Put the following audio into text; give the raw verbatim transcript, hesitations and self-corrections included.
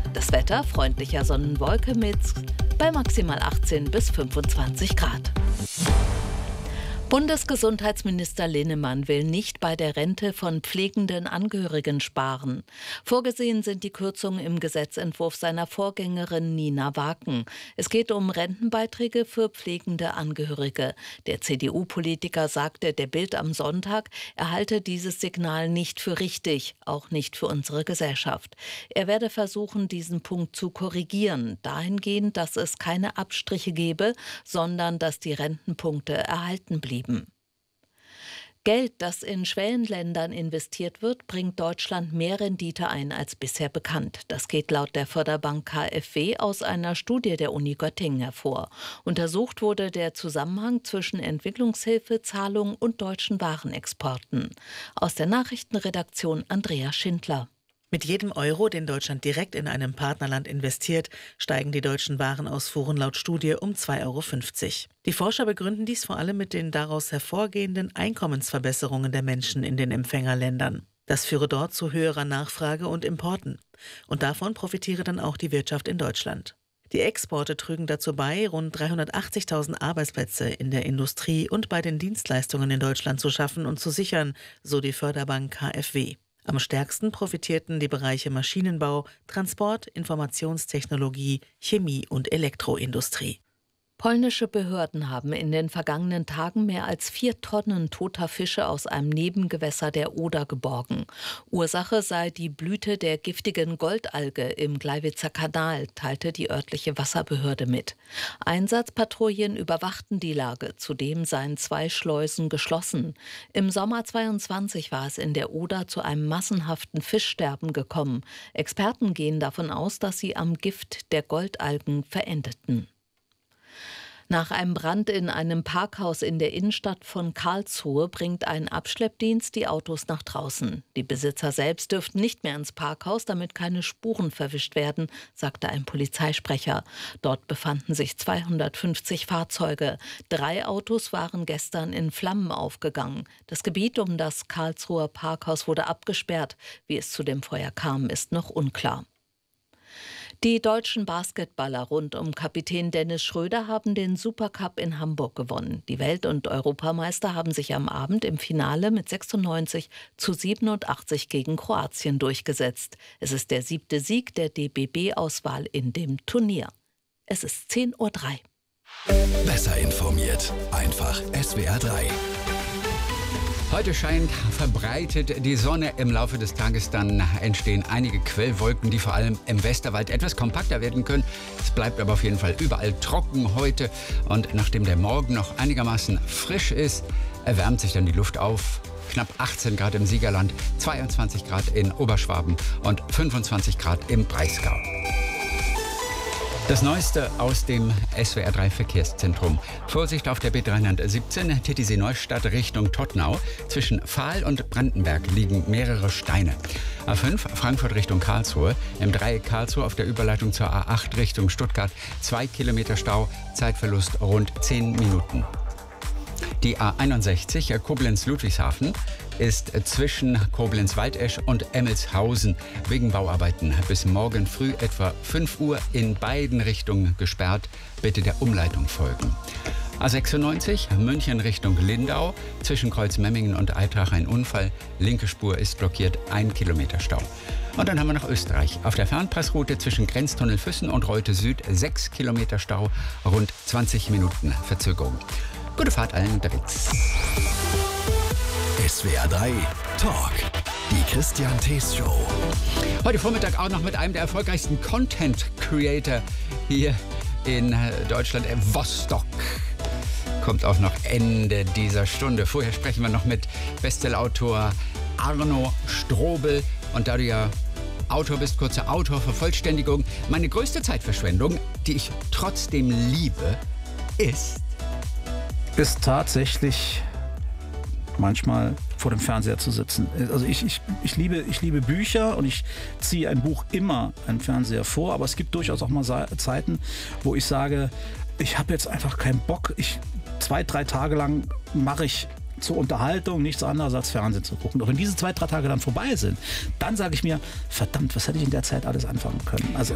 Das Wetter freundlicher Sonnenwolke-Mix bei maximal achtzehn bis fünfundzwanzig Grad. Bundesgesundheitsminister Linnemann will nicht bei der Rente von pflegenden Angehörigen sparen. Vorgesehen sind die Kürzungen im Gesetzentwurf seiner Vorgängerin Nina Waken. Es geht um Rentenbeiträge für pflegende Angehörige. Der C D U-Politiker sagte der Bild am Sonntag, er halte dieses Signal nicht für richtig, auch nicht für unsere Gesellschaft. Er werde versuchen, diesen Punkt zu korrigieren, dahingehend, dass es keine Abstriche gebe, sondern dass die Rentenpunkte erhalten blieben. Geld, das in Schwellenländern investiert wird, bringt Deutschland mehr Rendite ein als bisher bekannt. Das geht laut der Förderbank K f W aus einer Studie der Uni Göttingen hervor. Untersucht wurde der Zusammenhang zwischen Entwicklungshilfe, Zahlungen und deutschen Warenexporten. Aus der Nachrichtenredaktion Andrea Schindler. Mit jedem Euro, den Deutschland direkt in einem Partnerland investiert, steigen die deutschen Warenausfuhren laut Studie um zwei Euro fünfzig. Die Forscher begründen dies vor allem mit den daraus hervorgehenden Einkommensverbesserungen der Menschen in den Empfängerländern. Das führe dort zu höherer Nachfrage und Importen. Und davon profitiere dann auch die Wirtschaft in Deutschland. Die Exporte trügen dazu bei, rund dreihundertachtzigtausend Arbeitsplätze in der Industrie und bei den Dienstleistungen in Deutschland zu schaffen und zu sichern, so die Förderbank K f W. Am stärksten profitierten die Bereiche Maschinenbau, Transport, Informationstechnologie, Chemie und Elektroindustrie. Polnische Behörden haben in den vergangenen Tagen mehr als vier Tonnen toter Fische aus einem Nebengewässer der Oder geborgen. Ursache sei die Blüte der giftigen Goldalge im Gleiwitzer Kanal, teilte die örtliche Wasserbehörde mit. Einsatzpatrouillen überwachten die Lage, zudem seien zwei Schleusen geschlossen. Im Sommer zweiundzwanzig war es in der Oder zu einem massenhaften Fischsterben gekommen. Experten gehen davon aus, dass sie am Gift der Goldalgen verendeten. Nach einem Brand in einem Parkhaus in der Innenstadt von Karlsruhe bringt ein Abschleppdienst die Autos nach draußen. Die Besitzer selbst dürften nicht mehr ins Parkhaus, damit keine Spuren verwischt werden, sagte ein Polizeisprecher. Dort befanden sich zweihundertfünfzig Fahrzeuge. Drei Autos waren gestern in Flammen aufgegangen. Das Gebiet um das Karlsruher Parkhaus wurde abgesperrt. Wie es zu dem Feuer kam, ist noch unklar. Die deutschen Basketballer rund um Kapitän Dennis Schröder haben den Supercup in Hamburg gewonnen. Die Welt- und Europameister haben sich am Abend im Finale mit sechsundneunzig zu siebenundachtzig gegen Kroatien durchgesetzt. Es ist der siebte Sieg der D B B-Auswahl in dem Turnier. Es ist zehn Uhr drei. Besser informiert. Einfach S W R drei. Heute scheint verbreitet die Sonne. Im Laufe des Tages dann entstehen einige Quellwolken, die vor allem im Westerwald etwas kompakter werden können. Es bleibt aber auf jeden Fall überall trocken heute. Und nachdem der Morgen noch einigermaßen frisch ist, erwärmt sich dann die Luft auf. Knapp achtzehn Grad im Siegerland, zweiundzwanzig Grad in Oberschwaben und fünfundzwanzig Grad im Breisgau. Das Neueste aus dem S W R drei Verkehrszentrum. Vorsicht auf der B dreihundertsiebzehn, T T C Neustadt Richtung Todtnau. Zwischen Pfahl und Brandenberg liegen mehrere Steine. A fünf Frankfurt Richtung Karlsruhe. Im Dreieck Karlsruhe auf der Überleitung zur A acht Richtung Stuttgart. Zwei Kilometer Stau, Zeitverlust rund zehn Minuten. Die A einundsechzig Koblenz-Ludwigshafen ist zwischen Koblenz-Waldesch und Emmelshausen wegen Bauarbeiten bis morgen früh etwa fünf Uhr in beiden Richtungen gesperrt. Bitte der Umleitung folgen. A sechsundneunzig München Richtung Lindau. Zwischen Kreuzmemmingen und Eitrach ein Unfall. Linke Spur ist blockiert, ein Kilometer Stau. Und dann haben wir noch Österreich. Auf der Fernpassroute zwischen Grenztunnel Füssen und Reute Süd sechs Kilometer Stau, rund zwanzig Minuten Verzögerung. Gute Fahrt allen unterwegs. S W R drei Talk. Die Christian Thees Show. Heute Vormittag auch noch mit einem der erfolgreichsten Content Creator hier in Deutschland, Vostok. Kommt auch noch Ende dieser Stunde. Vorher sprechen wir noch mit Bestsellerautor Arno Strobel. Und da du ja Autor bist, kurze Autorvervollständigung. Meine größte Zeitverschwendung, die ich trotzdem liebe, ist... ist tatsächlich manchmal vor dem Fernseher zu sitzen. Also ich, ich, ich, liebe, ich liebe Bücher und ich ziehe ein Buch immer einen Fernseher vor, aber es gibt durchaus auch mal Zeiten, wo ich sage, ich habe jetzt einfach keinen Bock. Ich, zwei, drei Tage lang mache ich zur Unterhaltung nichts anderes als Fernsehen zu gucken. Doch wenn diese zwei, drei Tage dann vorbei sind, dann sage ich mir, verdammt, was hätte ich in der Zeit alles anfangen können? Also